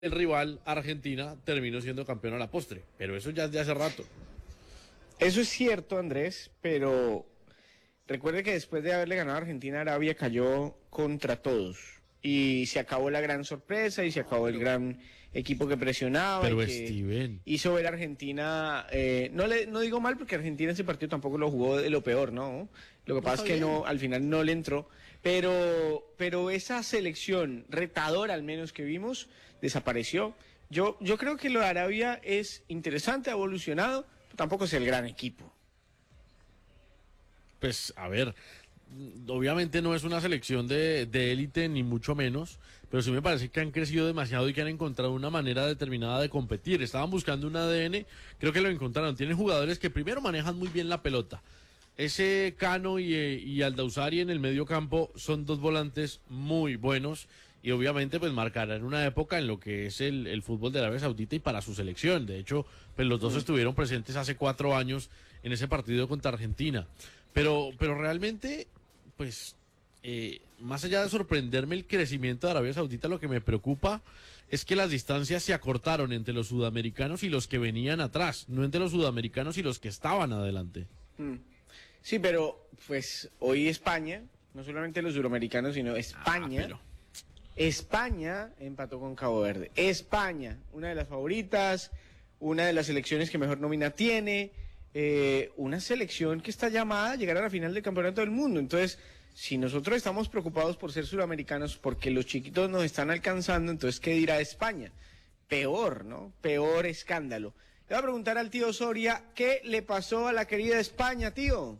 el rival, Argentina, terminó siendo campeón a la postre. Pero eso ya es de hace rato. Eso es cierto, Andrés, pero recuerde que después de haberle ganado a Argentina, Arabia cayó contra todos. Y se acabó la gran sorpresa y se acabó el gran equipo que presionaba y Pero que Steven, hizo ver a Argentina. No digo mal porque Argentina ese partido tampoco lo jugó de lo peor, ¿no? Lo que no pasa está es que bien. no, al final no le entró. Pero esa selección retadora al menos que vimos desapareció. Yo creo que lo de Arabia es interesante, ha evolucionado, pero tampoco es el gran equipo. Pues a ver, obviamente no es una selección de élite ni mucho menos, pero sí me parece que han crecido demasiado y que han encontrado una manera determinada de competir. Estaban buscando un ADN, creo que lo encontraron. Tienen jugadores que primero manejan muy bien la pelota. Ese Cano y Aldausari en el medio campo son dos volantes muy buenos y obviamente pues marcarán una época en lo que es el fútbol de Arabia Saudita y para su selección. De hecho, pues los dos estuvieron presentes hace 4 años en ese partido contra Argentina. Pero realmente, pues, más allá de sorprenderme el crecimiento de Arabia Saudita, lo que me preocupa es que las distancias se acortaron entre los sudamericanos y los que venían atrás, no entre los sudamericanos y los que estaban adelante. Mm. Sí, pero pues hoy España, no solamente los suramericanos, sino España. Pero España empató con Cabo Verde. España, una de las favoritas, una de las selecciones que mejor nómina tiene, una selección que está llamada a llegar a la final del Campeonato del Mundo. Entonces, si nosotros estamos preocupados por ser suramericanos, porque los chiquitos nos están alcanzando, entonces, ¿qué dirá España? Peor, ¿no? Peor escándalo. Le voy a preguntar al tío Soria, ¿qué le pasó a la querida España, tío?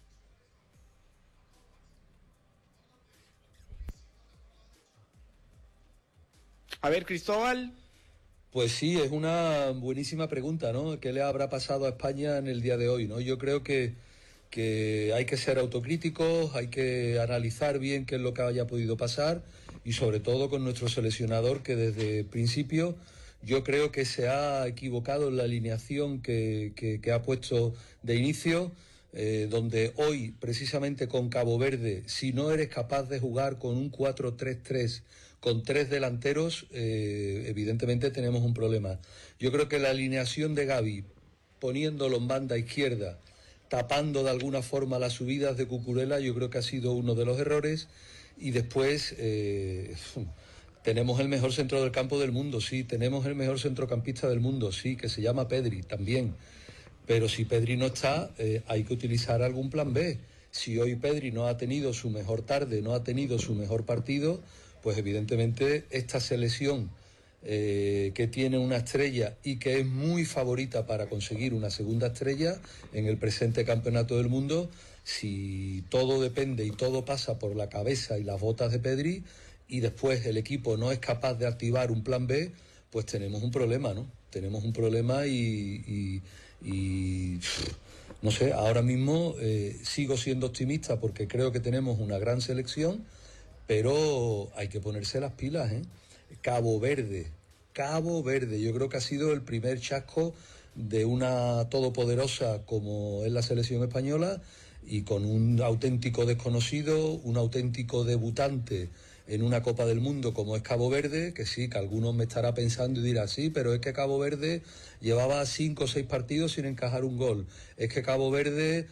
A ver, Cristóbal. Pues sí, es una buenísima pregunta, ¿no? ¿Qué le habrá pasado a España en el día de hoy, ¿no? Yo creo que hay que ser autocríticos, hay que analizar bien qué es lo que haya podido pasar y sobre todo con nuestro seleccionador que desde el principio yo creo que se ha equivocado en la alineación que ha puesto de inicio. Donde hoy, precisamente con Cabo Verde, si no eres capaz de jugar con un 4-3-3 con tres delanteros, evidentemente tenemos un problema. Yo creo que la alineación de Gavi, poniéndolo en banda izquierda, tapando de alguna forma las subidas de Cucurella, yo creo que ha sido uno de los errores. Y después tenemos el mejor centro del campo del mundo, sí, tenemos el mejor centrocampista del mundo, sí, que se llama Pedri, también. Pero si Pedri no está, hay que utilizar algún plan B. Si hoy Pedri no ha tenido su mejor tarde, no ha tenido su mejor partido, pues evidentemente esta selección que tiene una estrella y que es muy favorita para conseguir una segunda estrella en el presente campeonato del mundo, si todo depende y todo pasa por la cabeza y las botas de Pedri y después el equipo no es capaz de activar un plan B, pues tenemos un problema, ¿no? Tenemos un problema y no sé, ahora mismo sigo siendo optimista porque creo que tenemos una gran selección, pero hay que ponerse las pilas, ¿eh? Cabo Verde, yo creo que ha sido el primer chasco de una todopoderosa como es la selección española y con un auténtico desconocido, un auténtico debutante en una Copa del Mundo como es Cabo Verde, que sí, que algunos me estará pensando y dirá, sí, pero es que Cabo Verde llevaba 5 o 6 partidos sin encajar un gol. Es que Cabo Verde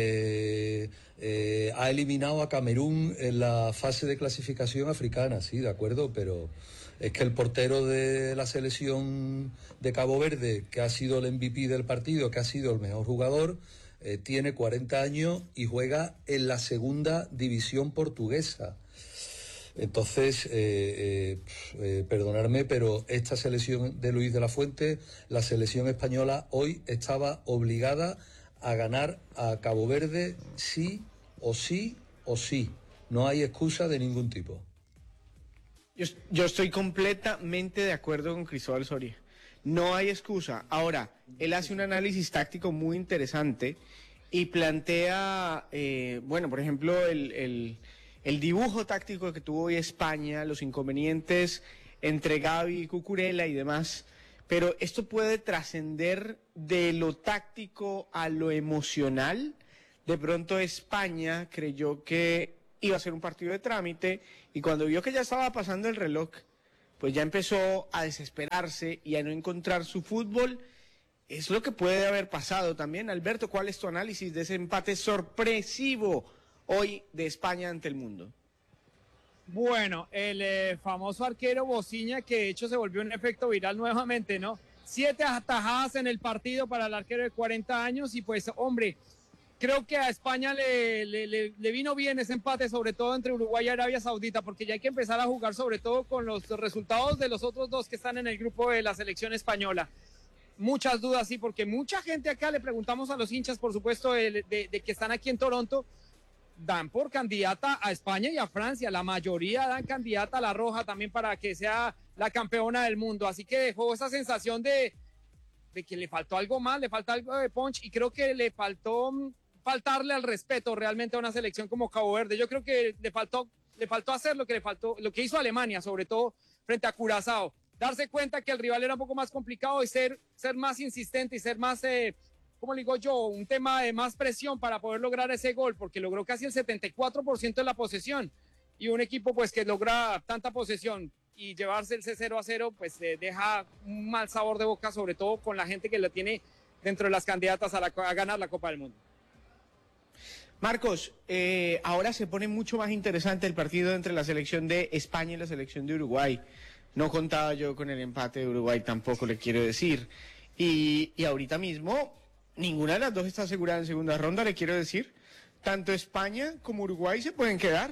ha eliminado a Camerún en la fase de clasificación africana, sí, de acuerdo, pero es que el portero de la selección de Cabo Verde, que ha sido el MVP del partido, que ha sido el mejor jugador, tiene 40 años y juega en la segunda división portuguesa. Entonces, perdonadme, pero esta selección de Luis de la Fuente, la selección española, hoy estaba obligada a ganar a Cabo Verde sí o sí o sí. No hay excusa de ningún tipo. Yo estoy completamente de acuerdo con Cristóbal Soria. No hay excusa. Ahora, él hace un análisis táctico muy interesante y plantea, bueno, por ejemplo, el dibujo táctico que tuvo hoy España, los inconvenientes entre Gavi y Cucurella y demás. Pero esto puede trascender de lo táctico a lo emocional. De pronto España creyó que iba a ser un partido de trámite y cuando vio que ya estaba pasando el reloj, pues ya empezó a desesperarse y a no encontrar su fútbol. Es lo que puede haber pasado también. Alberto, ¿cuál es tu análisis de ese empate sorpresivo hoy de España ante el mundo? Bueno, el famoso arquero Bociña, que de hecho se volvió un efecto viral nuevamente, ¿no? 7 atajadas en el partido para el arquero de 40 años y pues, hombre, creo que a España le vino bien ese empate, sobre todo entre Uruguay y Arabia Saudita, porque ya hay que empezar a jugar sobre todo con los resultados de los otros dos que están en el grupo de la selección española. Muchas dudas, sí, porque mucha gente acá, le preguntamos a los hinchas, por supuesto, de que están aquí en Toronto, dan por candidata a España y a Francia, la mayoría dan candidata a la Roja también para que sea la campeona del mundo, así que dejó esa sensación de que le faltó algo más, le falta algo de punch y creo que le faltó faltarle al respeto realmente a una selección como Cabo Verde. Yo creo que le faltó hacer lo que hizo Alemania, sobre todo frente a Curazao, darse cuenta que el rival era un poco más complicado y ser más insistente y ser más ¿cómo le digo yo? Un tema de más presión para poder lograr ese gol, porque logró casi el 74% de la posesión. Y un equipo pues que logra tanta posesión y llevarse el 0-0, pues deja un mal sabor de boca, sobre todo con la gente que lo tiene dentro de las candidatas a ganar la Copa del Mundo. Marcos, ahora se pone mucho más interesante el partido entre la selección de España y la selección de Uruguay. No contaba yo con el empate de Uruguay, tampoco le quiero decir. Y ahorita mismo ninguna de las dos está asegurada en segunda ronda, le quiero decir. Tanto España como Uruguay se pueden quedar.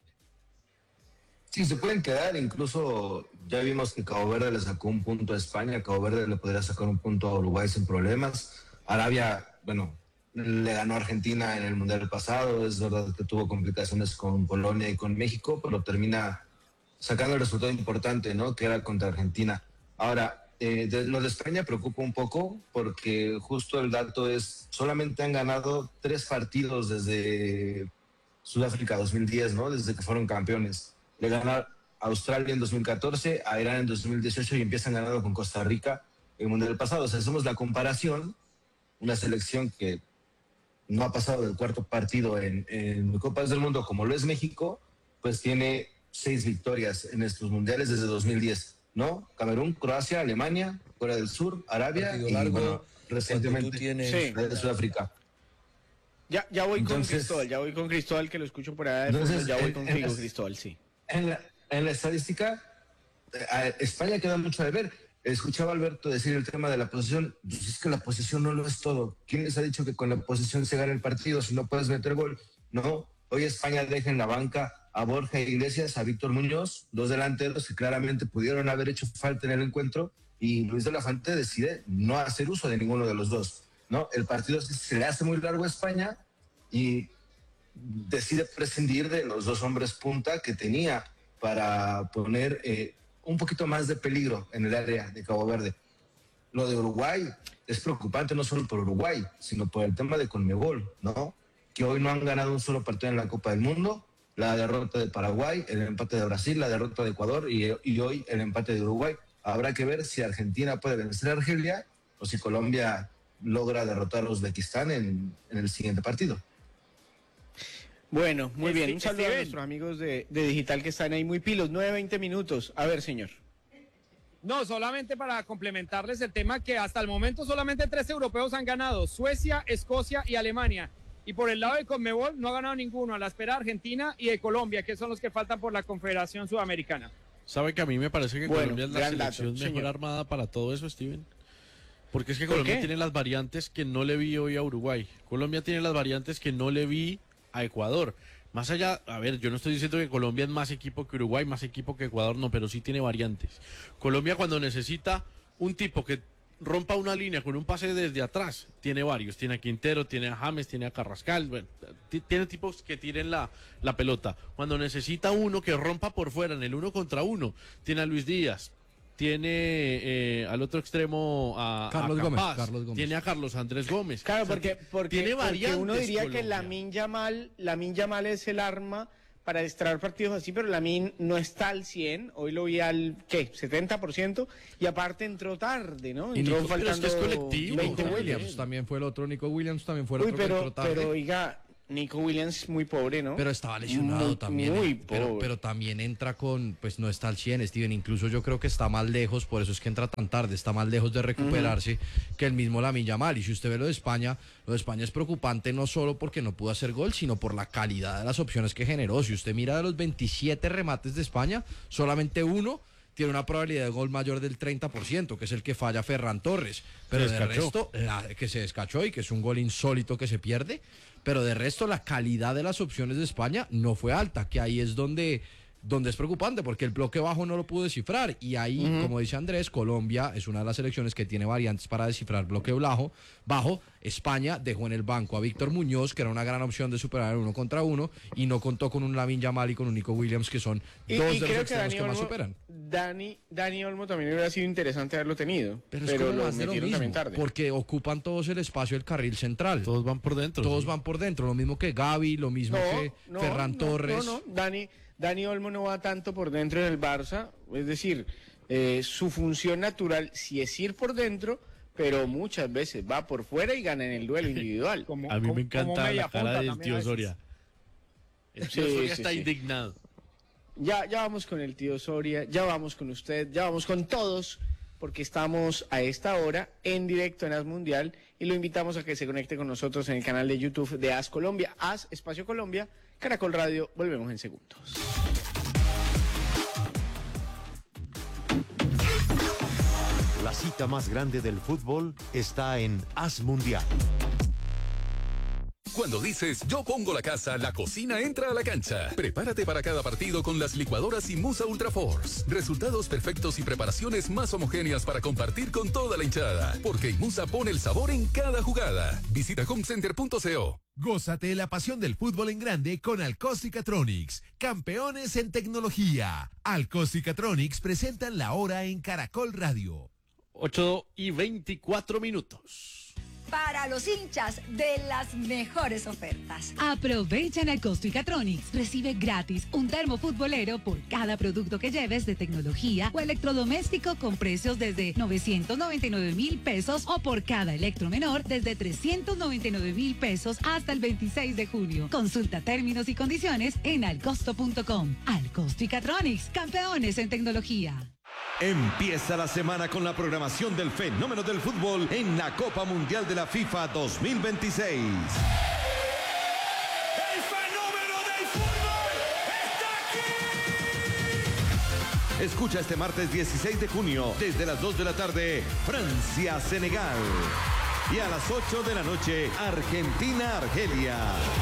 Sí, se pueden quedar. Incluso ya vimos que Cabo Verde le sacó un punto a España. Cabo Verde le podría sacar un punto a Uruguay sin problemas. Arabia, bueno, le ganó a Argentina en el Mundial pasado. Es verdad que tuvo complicaciones con Polonia y con México, pero termina sacando el resultado importante, ¿no? Que era contra Argentina. Ahora, lo de España preocupa un poco porque justo el dato es, solamente han ganado 3 partidos desde Sudáfrica 2010, ¿no? Desde que fueron campeones. Le ganaron a Australia en 2014, a Irán en 2018 y empiezan ganando con Costa Rica en el Mundial pasado. O sea, hacemos la comparación, una selección que no ha pasado del cuarto partido en Copas del Mundo como lo es México, pues tiene 6 victorias en estos mundiales desde 2010. ¿No? Camerún, Croacia, Alemania, Corea del Sur, Arabia y bueno, recientemente de Sudáfrica. Ya voy entonces, con Cristóbal, que lo escucho por allá. Entonces, ya voy contigo, Cristóbal, sí. En la estadística, España queda mucho de ver. Escuchaba a Alberto decir el tema de la posesión. Pues es que la posesión no lo es todo. ¿Quién les ha dicho que con la posesión se gana el partido si no puedes meter gol? No. Hoy España deja en la banca a Borja Iglesias, a Víctor Muñoz, 2 delanteros que claramente pudieron haber hecho falta en el encuentro, y Luis de la Fuente decide no hacer uso de ninguno de los dos, ¿no? El partido se le hace muy largo a España y decide prescindir de los 2 hombres punta que tenía para poner un poquito más de peligro en el área de Cabo Verde. Lo de Uruguay es preocupante no solo por Uruguay, sino por el tema de Conmebol, ¿no? Que hoy no han ganado un solo partido en la Copa del Mundo. La derrota de Paraguay, el empate de Brasil, la derrota de Ecuador y hoy el empate de Uruguay. Habrá que ver si Argentina puede vencer a Argelia o si Colombia logra derrotar a Uzbekistán en el siguiente partido. Bueno, muy bien. Un saludo a nuestros amigos de Digital que están ahí muy pilos. 9-20 minutos. A ver, señor. No, solamente para complementarles el tema que hasta el momento solamente 3 europeos han ganado: Suecia, Escocia y Alemania. Y por el lado de Conmebol no ha ganado ninguno, a la espera Argentina y de Colombia, que son los que faltan por la Confederación Sudamericana. ¿Sabe que a mí me parece que Colombia es la selección mejor armada para todo eso, Steven? Porque es que Colombia tiene las variantes que no le vi hoy a Uruguay. Colombia tiene las variantes que no le vi a Ecuador. Más allá, a ver, yo no estoy diciendo que Colombia es más equipo que Uruguay, más equipo que Ecuador, no, pero sí tiene variantes. Colombia, cuando necesita un tipo que rompa una línea con un pase desde atrás, tiene varios, tiene a Quintero, tiene a James, tiene a Carrascal, bueno, tiene tipos que tiren la pelota. Cuando necesita uno que rompa por fuera en el 1 contra 1, tiene a Luis Díaz, tiene al otro extremo a Carlos Campás, Gómez. tiene a Carlos Andrés Gómez. Claro, porque tiene variantes. Uno diría Colombia. que Lamine Yamal es el arma para distraer partidos así, pero Lamine no está al 100, hoy lo vi al, ¿qué? 70%, y aparte entró tarde, ¿no? Entró Nico, faltando pero es que es colectivo. 20 Nico Williams también fue el otro, Nico Williams también fue el otro que entró tarde. Pero oiga, Nico Williams muy pobre, ¿no? Pero estaba lesionado Muy, también. muy pero pobre. también entra con, pues no está al 100, Steven. Incluso yo creo que está más lejos, por eso es que entra tan tarde, está más lejos de recuperarse que el mismo Lamine Yamal. Y si usted ve lo de España es preocupante no solo porque no pudo hacer gol, sino por la calidad de las opciones que generó. Si usted mira de los 27 remates de España, solamente uno tiene una probabilidad de gol mayor del 30%, que es el que falla Ferran Torres. Pero de resto, que se descachó y que es un gol insólito que se pierde. Pero de resto, la calidad de las opciones de España no fue alta, que ahí es donde es preocupante, porque el bloque bajo no lo pudo descifrar. Y ahí, como dice Andrés, Colombia es una de las selecciones que tiene variantes para descifrar bloque bajo. España dejó en el banco a Víctor Muñoz, que era una gran opción de superar el 1 contra 1, y no contó con un Lamine Yamal y con un Nico Williams, que son dos de los extremos que más superan. Dani Olmo también hubiera sido interesante haberlo tenido, Pero es como lo más de lo metieron mismo, también tarde. porque ocupan todos el espacio del carril central. Todos van por dentro. Todos sí. van por dentro, lo mismo que Gavi, lo mismo que Ferran Torres. No, Dani Olmo no va tanto por dentro del Barça, es decir, su función natural sí es ir por dentro, pero muchas veces va por fuera y gana en el duelo individual. A mí me encanta media la cara punta del también a tío veces. Soria. El tío Sí, Soria sí, está sí. indignado. Ya vamos con el tío Soria, ya vamos con usted, ya vamos con todos, porque estamos a esta hora en directo en AS Mundial y lo invitamos a que se conecte con nosotros en el canal de YouTube de AS Colombia, AS Espacio Colombia, Caracol Radio. Volvemos en segundos. La cita más grande del fútbol está en AS Mundial. Cuando dices yo pongo la casa, la cocina entra a la cancha. Prepárate para cada partido con las licuadoras Imusa Ultra Force. Resultados perfectos y preparaciones más homogéneas para compartir con toda la hinchada. Porque Imusa pone el sabor en cada jugada. Visita homecenter.co. Gózate la pasión del fútbol en grande con Alcos-Catronics, campeones en tecnología. Alcos-Catronics presentan la hora en Caracol Radio. 8:24. Para los hinchas de las mejores ofertas. Aprovechan el Costo y Catronics. Recibe gratis un termo futbolero por cada producto que lleves de tecnología o electrodoméstico con precios desde 999,000 pesos o por cada electromenor desde 399,000 pesos hasta el 26 de junio. Consulta términos y condiciones en alcosto.com. Alcosto y Catronics, campeones en tecnología. Empieza la semana con la programación del fenómeno del fútbol en la Copa Mundial de la FIFA 2026. ¡El fenómeno del fútbol está aquí! Escucha este martes 16 de junio, desde las 2 de la tarde, Francia-Senegal. Y a las 8 de la noche, Argentina-Argelia.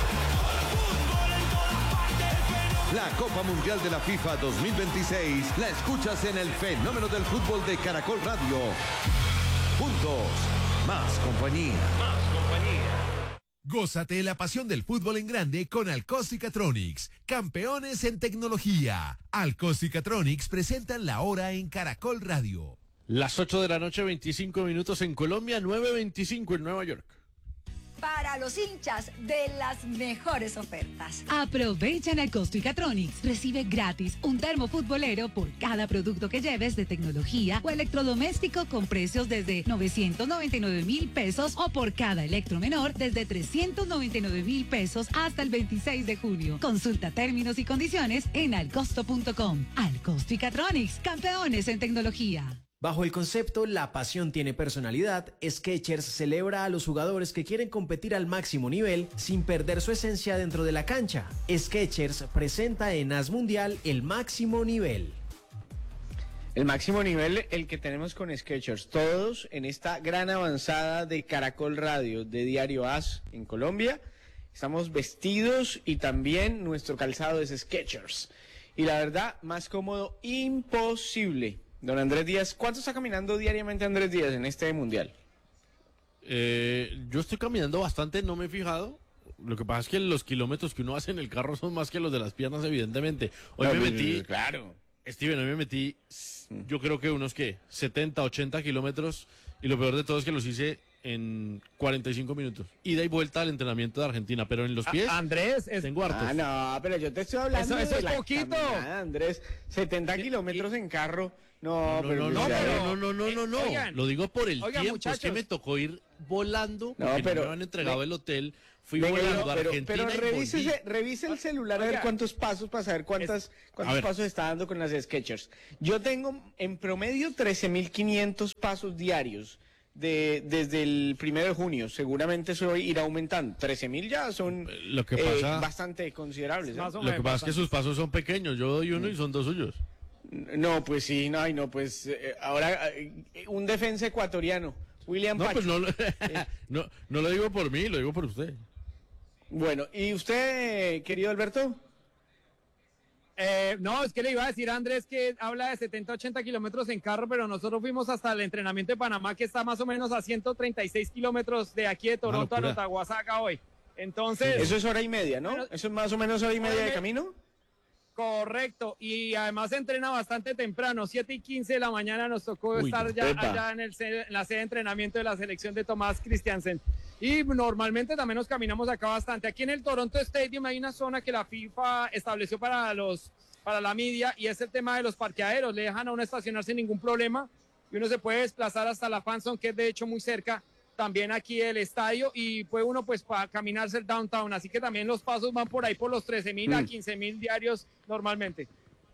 La Copa Mundial de la FIFA 2026 la escuchas en el fenómeno del fútbol de Caracol Radio. Juntos, más compañía. Gózate la pasión del fútbol en grande con Alcos-Catronics, campeones en tecnología. Alcos-Catronics presentan la hora en Caracol Radio. Las 8 de la noche, 25 minutos en Colombia, 9:25 en Nueva York. Para los hinchas de las mejores ofertas. Aprovechan el Costo y Catronics. Recibe gratis un termo futbolero por cada producto que lleves de tecnología o electrodoméstico con precios desde 999,000 pesos o por cada electromenor desde 399,000 pesos hasta el 26 de junio. Consulta términos y condiciones en alcosto.com. Alcosto y Catronics, campeones en tecnología. Bajo el concepto La pasión tiene personalidad, Skechers celebra a los jugadores que quieren competir al máximo nivel sin perder su esencia dentro de la cancha. Skechers presenta en AS Mundial el máximo nivel. El máximo nivel, el que tenemos con Skechers. Todos en esta gran avanzada de Caracol Radio, de Diario AS en Colombia. Estamos vestidos y también nuestro calzado es Skechers. Y la verdad, más cómodo imposible. Don Andrés Díaz, ¿cuánto está caminando diariamente Andrés Díaz en este mundial? Yo estoy caminando bastante, no me he fijado. Lo que pasa es que los kilómetros que uno hace en el carro son más que los de las piernas, evidentemente. Hoy me metí, claro. Steven, hoy me metí, yo creo que unos, 70, 80 kilómetros. Y lo peor de todo es que los hice en 45 minutos. Ida y vuelta al entrenamiento de Argentina, pero en los pies Andrés, tengo hartos. No, pero yo te estoy hablando Eso de es la poquito. caminada, Andrés. 70 kilómetros en carro No, pero no. Oigan, Lo digo por el tiempo. muchachos. Es que me tocó ir volando. No, porque pero- no me habían entregado el hotel. Fui Venga, volando a pero Argentina y volví. revise el celular a ver cuántos pasos para saber cuántos a ver. pasos está dando con las Skechers. Yo tengo en promedio 13.500 pasos diarios desde el 1 de junio. Seguramente eso irá aumentando. 13.000 ya son Lo que pasa- bastante considerables. ¿eh? Lo que pasa es que sus pasos son pequeños. Yo doy uno y son dos suyos. No, pues sí, no, pues ahora un defensa ecuatoriano, William No, Pacho. pues no lo digo por mí, lo digo por usted. Bueno, ¿y usted, querido Alberto? No, es que le iba a decir a Andrés que habla de 70-80 kilómetros en carro, pero nosotros fuimos hasta el entrenamiento de Panamá, que está más o menos a 136 kilómetros de aquí de Toronto a locura. Notaguasaca hoy. Entonces... Eso es hora y media, ¿no? Bueno, Eso es más o menos hora y media de me- camino. Correcto, y además se entrena bastante temprano, 7:15 de la mañana nos tocó Uy, estar no. ya Epa. allá en la sede de entrenamiento de la selección de Tomás Christiansen. Y normalmente también nos caminamos acá bastante. Aquí en el Toronto Stadium hay una zona que la FIFA estableció para la media y es el tema de los parqueaderos. Le dejan a uno estacionar sin ningún problema y uno se puede desplazar hasta la Fanzone, que es de hecho muy cerca también aquí del estadio, y puede uno pues para caminarse el downtown, así que también los pasos van por ahí por los 13.000 a 15.000 diarios normalmente.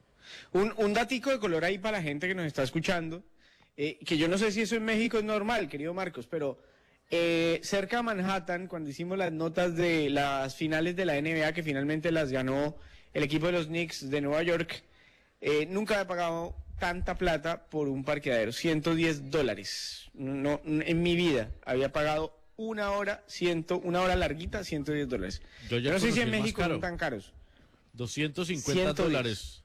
Un datico de color ahí para la gente que nos está escuchando, que yo no sé si eso en México es normal, querido Marcos, pero cerca de Manhattan, cuando hicimos las notas de las finales de la NBA, que finalmente las ganó el equipo de los Knicks de Nueva York, nunca había pagado tanta plata por un parqueadero, $110. No, en mi vida había pagado una hora larguita, $110. Yo ya no sé si conocí en el más México caro. son tan caros. 250 110. dólares.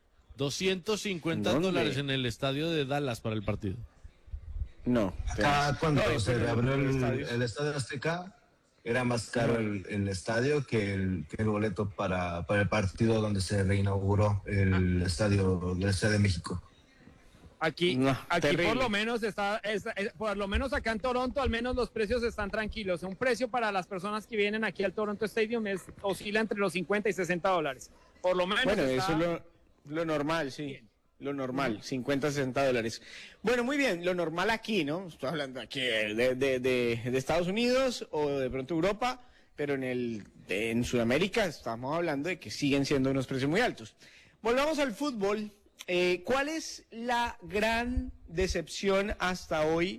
250 ¿Dónde? dólares en el estadio de Dallas para el partido. No. Acá cuando No, se pero reabrió los el estadios. Estadio Azteca, era más caro el estadio que el boleto para el partido donde se reinauguró el estadio del Estado de México. Aquí terrible. por lo menos por lo menos acá en Toronto, al menos los precios están tranquilos. Un precio para las personas que vienen aquí al Toronto Stadium oscila entre los 50 y 60 dólares. Por lo menos Bueno, está- eso es lo normal, sí. Lo normal, 50, 60 dólares. Bueno, muy bien, lo normal aquí, ¿no? Estoy hablando aquí de Estados Unidos o de pronto Europa, pero en Sudamérica estamos hablando de que siguen siendo unos precios muy altos. Volvamos al fútbol. ¿Cuál es la gran decepción hasta hoy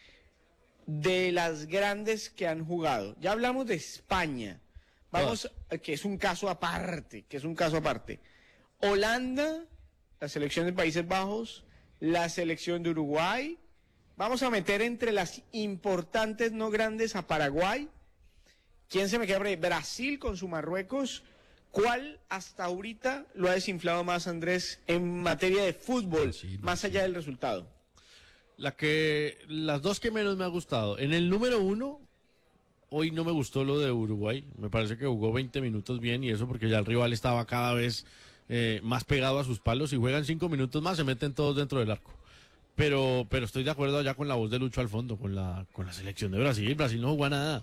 de las grandes que han jugado? Ya hablamos de España. Vamos, que es un caso aparte, Holanda, la selección de Países Bajos, la selección de Uruguay. Vamos a meter entre las importantes no grandes a Paraguay. ¿Quién se me queda por ahí? Brasil con su Marruecos. ¿Cuál hasta ahorita lo ha desinflado más, Andrés, en materia de fútbol, más allá del resultado? Las dos que menos me ha gustado. En el número 1, hoy no me gustó lo de Uruguay. Me parece que jugó 20 minutos bien y eso porque ya el rival estaba cada vez más pegado a sus palos. Si juegan 5 minutos más, se meten todos dentro del arco. Pero estoy de acuerdo allá con la voz de Lucho al fondo, con la selección de Brasil. Brasil no jugó a nada.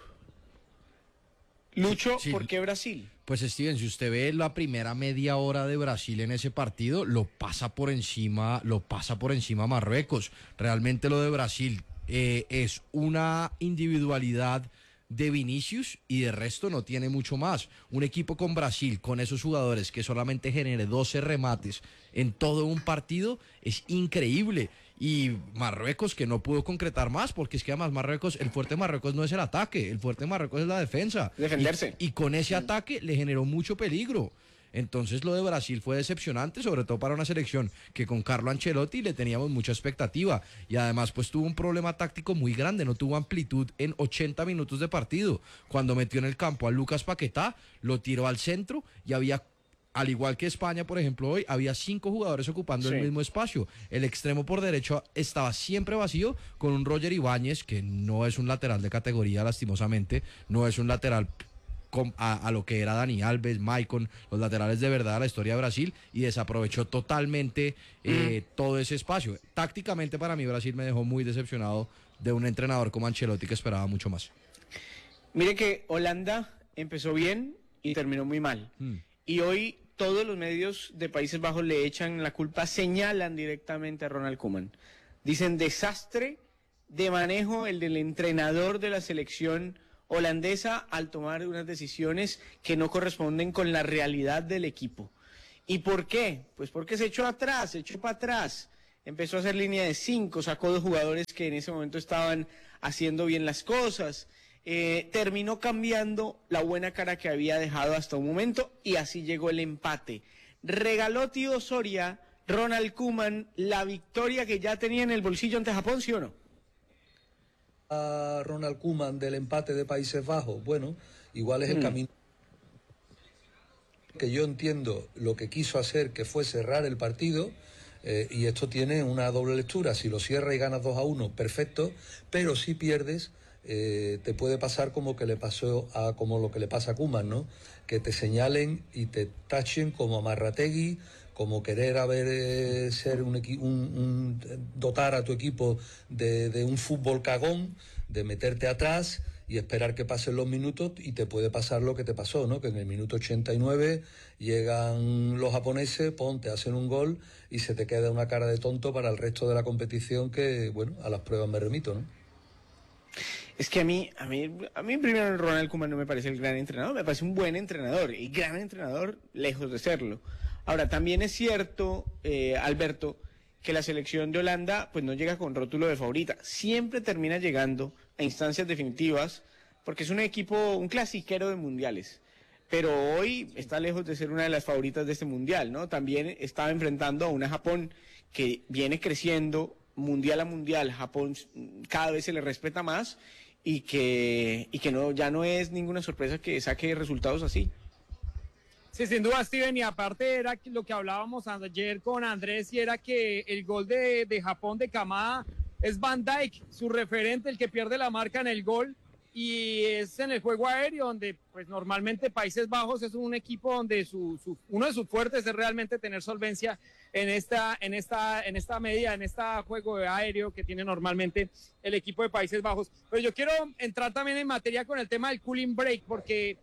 Lucho, Sí. ¿por qué Brasil? Pues Steven, si usted ve la primera media hora de Brasil en ese partido, lo pasa por encima Marruecos. Realmente lo de Brasil es una individualidad de Vinicius y de resto no tiene mucho más. Un equipo con Brasil, con esos jugadores que solamente genere 12 remates en todo un partido, es increíble. Y Marruecos que no pudo concretar más, porque es que además el fuerte de Marruecos no es el ataque, el fuerte de Marruecos es la defensa. Defenderse. Y con ese ataque le generó mucho peligro. Entonces lo de Brasil fue decepcionante, sobre todo para una selección que con Carlo Ancelotti le teníamos mucha expectativa. Y además pues tuvo un problema táctico muy grande, no tuvo amplitud en 80 minutos de partido. Cuando metió en el campo a Lucas Paquetá, lo tiró al centro y había... Al igual que España, por ejemplo, hoy había 5 jugadores ocupando el mismo espacio. El extremo por derecho estaba siempre vacío con un Roger Ibáñez, que no es un lateral de categoría, lastimosamente, no es un lateral a lo que era Dani Alves, Maicon, los laterales de verdad de la historia de Brasil, y desaprovechó totalmente todo ese espacio. Tácticamente para mí Brasil me dejó muy decepcionado de un entrenador como Ancelotti que esperaba mucho más. Mire que Holanda empezó bien y terminó muy mal. Y hoy todos los medios de Países Bajos le echan la culpa, señalan directamente a Ronald Koeman. Dicen desastre de manejo el del entrenador de la selección holandesa al tomar unas decisiones que no corresponden con la realidad del equipo. ¿Y por qué? Pues porque se echó para atrás. Empezó a hacer línea de 5, sacó 2 jugadores que en ese momento estaban haciendo bien las cosas. Terminó cambiando la buena cara que había dejado hasta un momento y así llegó el empate. Regaló tío Soria, Ronald Koeman, la victoria que ya tenía en el bolsillo ante Japón, ¿sí o no? A Ronald Koeman del empate de Países Bajos, bueno, igual es el camino que yo entiendo lo que quiso hacer, que fue cerrar el partido. Y esto tiene una doble lectura. Si lo cierras y ganas 2-1, perfecto, pero si pierdes, te puede pasar como lo que le pasa a Koeman, ¿no? Que te señalen y te tachen como amarrategui, como querer ser dotar a tu equipo de un fútbol cagón, de meterte atrás y esperar que pasen los minutos, y te puede pasar lo que te pasó, ¿no? Que en el minuto 89 llegan los japoneses, te hacen un gol y se te queda una cara de tonto para el resto de la competición, que, bueno, a las pruebas me remito, ¿no? Es que a mí primero Ronald Koeman no me parece el gran entrenador, me parece un buen entrenador, y gran entrenador lejos de serlo. Ahora, también es cierto, Alberto, que la selección de Holanda pues no llega con rótulo de favorita, siempre termina llegando a instancias definitivas, porque es un equipo, un clasiquero de mundiales, pero hoy está lejos de ser una de las favoritas de este mundial, ¿no? También estaba enfrentando a una Japón que viene creciendo mundial a mundial. Japón cada vez se le respeta más y que ya no es ninguna sorpresa que saque resultados así. Sí, sin duda, Steven, y aparte era lo que hablábamos ayer con Andrés, y era que el gol de Japón de Kamada es Van Dijk, su referente, el que pierde la marca en el gol, y es en el juego aéreo, donde pues normalmente Países Bajos es un equipo donde uno de sus fuertes es realmente tener solvencia en esta medida, en este juego aéreo que tiene normalmente el equipo de Países Bajos. Pero yo quiero entrar también en materia con el tema del cooling break, porque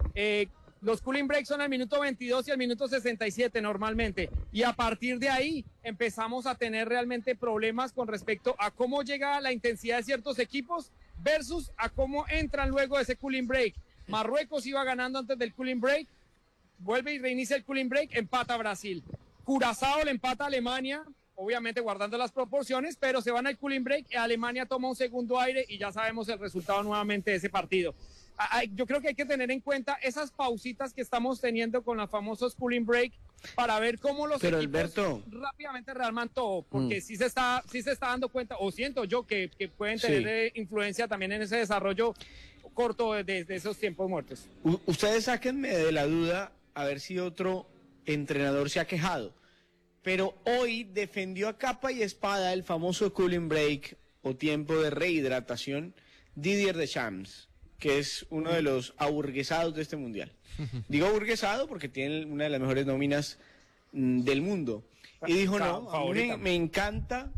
los cooling breaks son al minuto 22 y al minuto 67 normalmente, y a partir de ahí empezamos a tener realmente problemas con respecto a cómo llega la intensidad de ciertos equipos versus a cómo entran luego de ese cooling break. Marruecos iba ganando antes del cooling break, vuelve y reinicia el cooling break, empata Brasil. Curazao le empata a Alemania, obviamente guardando las proporciones, pero se van al cooling break y Alemania toma un segundo aire y ya sabemos el resultado nuevamente de ese partido. Yo creo que hay que tener en cuenta esas pausitas que estamos teniendo con los famosos cooling break para ver cómo los equipos Alberto, rápidamente rearman todo, porque sí se está dando cuenta, o siento yo que pueden tener influencia también en ese desarrollo corto de esos tiempos muertos. Ustedes sáquenme de la duda a ver si otro entrenador se ha quejado, pero hoy defendió a capa y espada el famoso cooling break o tiempo de rehidratación Didier Deschamps, que es uno de los aburguesados de este mundial. Digo aburguesado porque tiene una de las mejores nóminas del mundo. Y dijo, no, a mí me encanta,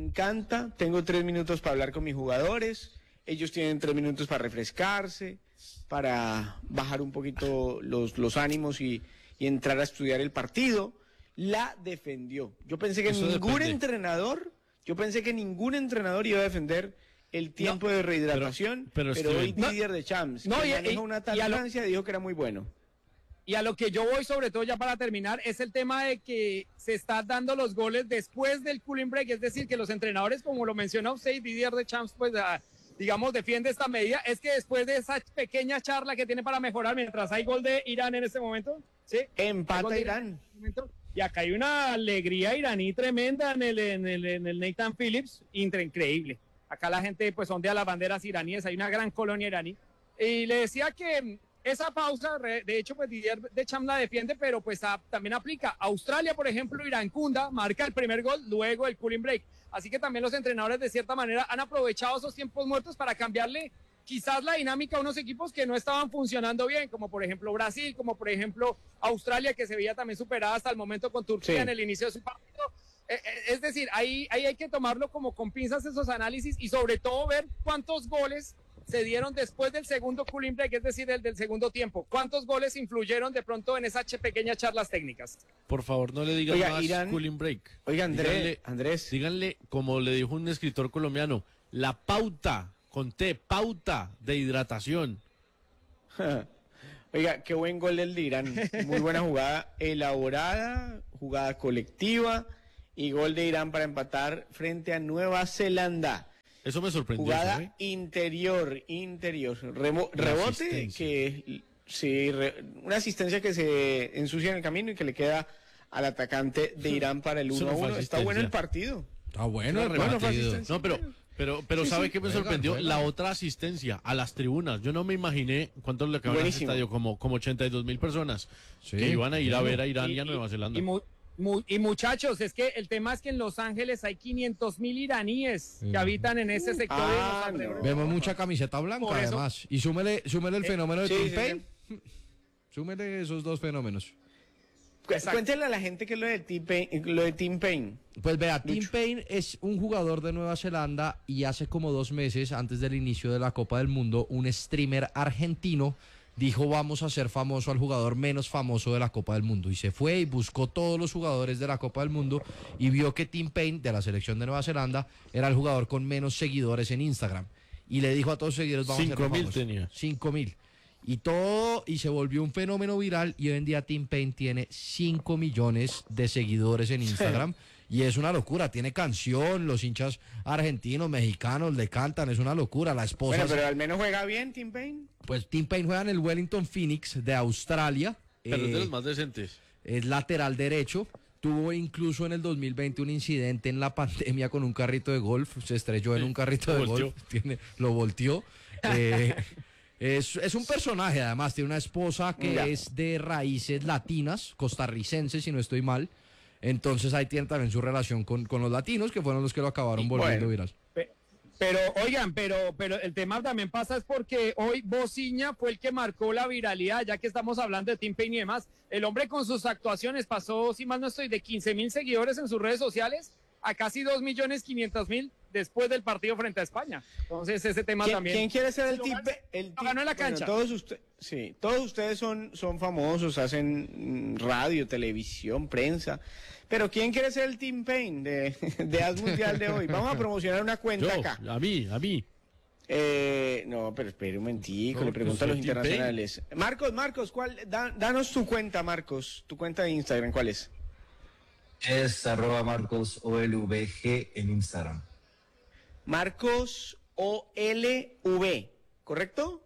tengo 3 minutos para hablar con mis jugadores, ellos tienen 3 minutos para refrescarse, para bajar un poquito los ánimos y entrar a estudiar el partido. La defendió. Yo pensé que ningún entrenador iba a defender el tiempo de rehidratación, pero hoy Didier Deschamps, que maneja una tal Francia, dijo que era muy bueno. Y a lo que yo voy, sobre todo ya para terminar, es el tema de que se están dando los goles después del cooling break, es decir, que los entrenadores, como lo mencionó usted, Didier Deschamps, pues digamos, defiende esta medida, es que después de esa pequeña charla que tiene para mejorar, mientras hay gol de Irán en este momento, ¿sí? Empata Irán. Y acá hay una alegría iraní tremenda en el Nathan Phillips, increíble. Acá la gente pues ondea las banderas iraníes, hay una gran colonia iraní. Y le decía que esa pausa, de hecho pues Didier Deschamps la defiende, pero pues también aplica. Australia, por ejemplo, Irankunda marca el primer gol luego del cooling break. Así que también los entrenadores de cierta manera han aprovechado esos tiempos muertos para cambiarle quizás la dinámica a unos equipos que no estaban funcionando bien, como por ejemplo Brasil, como por ejemplo Australia, que se veía también superada hasta el momento con Turquía en el inicio de su partido. Es decir, ahí hay que tomarlo como con pinzas esos análisis y sobre todo ver cuántos goles se dieron después del segundo cooling break, es decir, el del segundo tiempo. ¿Cuántos goles influyeron de pronto en esas pequeñas charlas técnicas? Por favor, no le digan más Irán, cooling break. Oiga, Andrés. Díganle, como le dijo un escritor colombiano, la pauta, con T, pauta de hidratación. Oiga, qué buen gol el de Irán. Muy buena jugada elaborada, jugada colectiva y gol de Irán para empatar frente a Nueva Zelanda. Eso me sorprendió. Jugada ¿sabe? interior. Rebote que una asistencia que se ensucia en el camino y que le queda al atacante de Irán para el 1-1. Está bueno el partido. Está bueno el partido. No, pero ¿sabe qué me sorprendió? La otra asistencia a las tribunas. Yo no me imaginé cuántos le acaban en ese estadio, como 82.000 personas que iban a ir a ver a Irán y a Nueva Zelanda. Y muchachos, es que el tema es que en Los Ángeles hay 500.000 iraníes que habitan en ese sector. Vemos mucha camiseta blanca además. Y súmele el fenómeno de Tim Payne. Súmele esos dos fenómenos. Cuéntele a la gente que es lo de Tim Payne. Pues vea, Tim Payne es un jugador de Nueva Zelanda y hace como 2 meses, antes del inicio de la Copa del Mundo, un streamer argentino dijo: vamos a hacer famoso al jugador menos famoso de la Copa del Mundo. Y se fue y buscó todos los jugadores de la Copa del Mundo y vio que Tim Payne, de la selección de Nueva Zelanda, era el jugador con menos seguidores en Instagram. Y le dijo a todos sus seguidores: vamos a hacer famoso. 5.000 tenía. 5.000. Y se volvió un fenómeno viral y hoy en día Tim Payne tiene 5 millones de seguidores en Instagram. Y es una locura, tiene canción, los hinchas argentinos, mexicanos le cantan, es una locura. La esposa... Bueno, pero al menos juega bien Tim Payne. Pues Tim Payne juega en el Wellington Phoenix de Australia. Pero es de los más decentes. Es lateral derecho. Tuvo incluso en el 2020 un incidente en la pandemia con un carrito de golf. Se estrelló en un carrito de golf. Lo volteó. Es un personaje, además, tiene una esposa que es de raíces latinas, costarricenses, si no estoy mal. Entonces ahí tiene también su relación con los latinos, que fueron los que lo acabaron volviendo viral. Pero, oigan, pero el tema también pasa es porque hoy Bociña fue el que marcó la viralidad, ya que estamos hablando de Tim Payne y demás. El hombre con sus actuaciones pasó, si mal no estoy, de 15.000 seguidores en sus redes sociales a casi 2.500.000 después del partido frente a España. Entonces ese tema también. ¿Quién quiere ser el tipo? Ganó en la cancha. Bueno, todos ustedes son famosos, hacen radio, televisión, prensa. Pero ¿quién quiere ser el Tim Payne de Haz Mundial de hoy? Vamos a promocionar una cuenta acá. A mí. No, pero espere un momentico, le pregunto a los internacionales. Marcos, danos tu cuenta, Marcos. Tu cuenta de Instagram, ¿cuál es? Es @MarcosOLVG en Instagram. Marcos OLV, ¿correcto?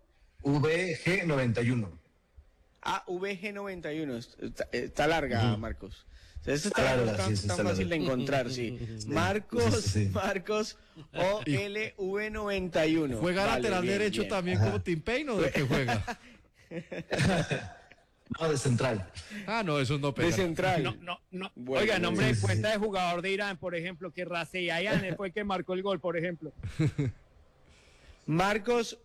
VG91. VG91. Está larga, Marcos. Eso está fácil de encontrar, sí. Marcos OLV91. ¿Juega lateral derecho también como Tim Payne o de qué juega? No, de central. No, eso no pega. De central. No. Bueno, oiga, nombre de cuenta de jugador de Irán, por ejemplo, que Raseyayan fue el que marcó el gol, por ejemplo. Marcos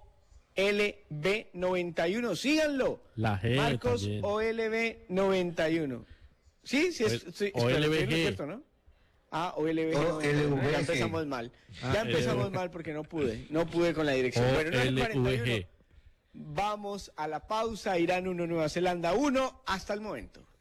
OLV91, síganlo. La G Marcos también. OLV91. Sí, OLVG. ¿cierto, no? OLVG. Ya empezamos mal. Mal porque no pude con la dirección. Bueno, OLVG. Vamos a la pausa. Irán 1, Nueva Zelanda 1. Hasta el momento.